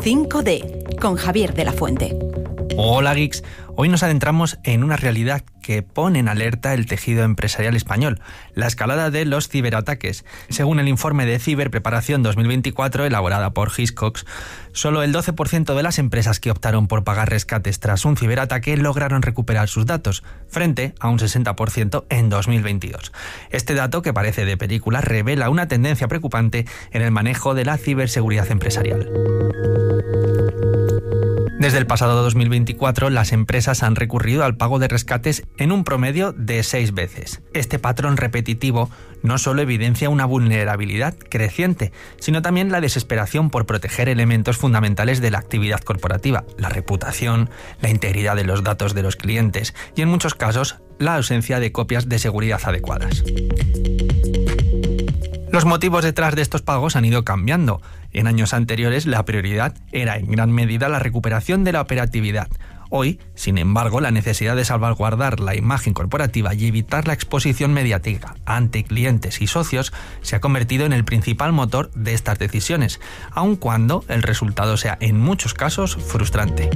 5D, con Javier de la Fuente. Hola geeks, hoy nos adentramos en una realidad que pone en alerta el tejido empresarial español, la escalada de los ciberataques. Según el informe de Ciberpreparación 2024 elaborada por Hiscox, solo el 12% de las empresas que optaron por pagar rescates tras un ciberataque lograron recuperar sus datos, frente a un 60% en 2022. Este dato, que parece de película, revela una tendencia preocupante en el manejo de la ciberseguridad empresarial. Desde el pasado 2024, las empresas han recurrido al pago de rescates en un promedio de 6 veces. Este patrón repetitivo no solo evidencia una vulnerabilidad creciente, sino también la desesperación por proteger elementos fundamentales de la actividad corporativa, la reputación, la integridad de los datos de los clientes y, en muchos casos, la ausencia de copias de seguridad adecuadas. Los motivos detrás de estos pagos han ido cambiando. En años anteriores, la prioridad era en gran medida la recuperación de la operatividad. Hoy, sin embargo, la necesidad de salvaguardar la imagen corporativa y evitar la exposición mediática ante clientes y socios se ha convertido en el principal motor de estas decisiones, aun cuando el resultado sea en muchos casos frustrante.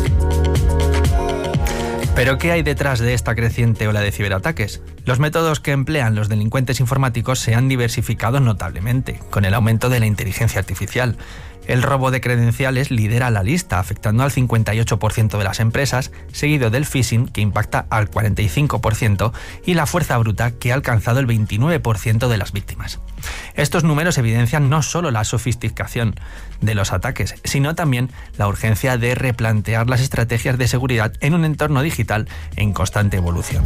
¿Pero qué hay detrás de esta creciente ola de ciberataques? Los métodos que emplean los delincuentes informáticos se han diversificado notablemente, con el aumento de la inteligencia artificial. El robo de credenciales lidera la lista, afectando al 58% de las empresas, seguido del phishing, que impacta al 45%, y la fuerza bruta, que ha alcanzado el 29% de las víctimas. Estos números evidencian no solo la sofisticación de los ataques, sino también la urgencia de replantear las estrategias de seguridad en un entorno digital en constante evolución.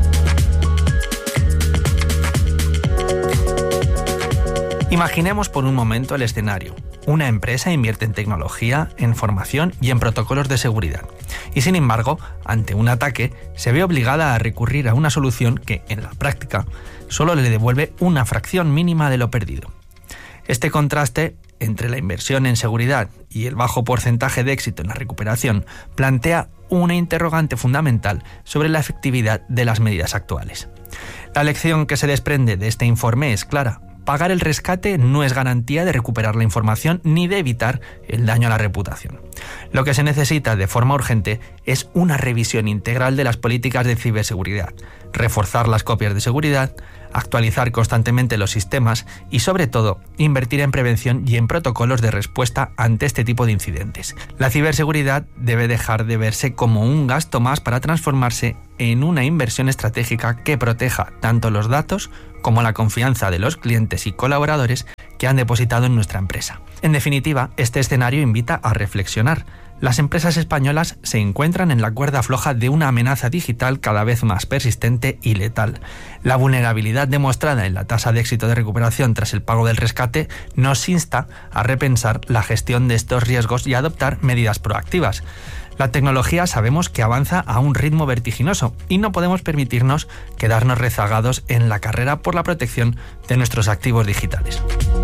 Imaginemos por un momento el escenario. Una empresa invierte en tecnología, en formación y en protocolos de seguridad. Y sin embargo, ante un ataque, se ve obligada a recurrir a una solución que, en la práctica, solo le devuelve una fracción mínima de lo perdido. Este contraste entre la inversión en seguridad y el bajo porcentaje de éxito en la recuperación plantea una interrogante fundamental sobre la efectividad de las medidas actuales. La lección que se desprende de este informe es clara. Pagar el rescate no es garantía de recuperar la información ni de evitar el daño a la reputación. Lo que se necesita de forma urgente es una revisión integral de las políticas de ciberseguridad, reforzar las copias de seguridad, actualizar constantemente los sistemas y, sobre todo, invertir en prevención y en protocolos de respuesta ante este tipo de incidentes. La ciberseguridad debe dejar de verse como un gasto más para transformarse en una inversión estratégica que proteja tanto los datos como la confianza de los clientes y colaboradores que han depositado en nuestra empresa. En definitiva, este escenario invita a reflexionar. Las empresas españolas se encuentran en la cuerda floja de una amenaza digital cada vez más persistente y letal. La vulnerabilidad demostrada en la tasa de éxito de recuperación tras el pago del rescate nos insta a repensar la gestión de estos riesgos y a adoptar medidas proactivas. La tecnología sabemos que avanza a un ritmo vertiginoso y no podemos permitirnos quedarnos rezagados en la carrera por la protección de nuestros activos digitales.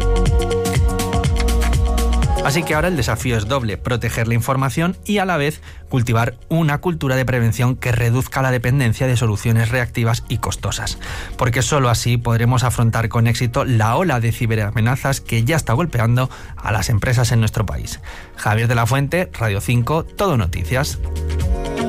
Así que ahora el desafío es doble: proteger la información y a la vez cultivar una cultura de prevención que reduzca la dependencia de soluciones reactivas y costosas, porque solo así podremos afrontar con éxito la ola de ciberamenazas que ya está golpeando a las empresas en nuestro país. Javier de la Fuente, Radio 5, Todo Noticias.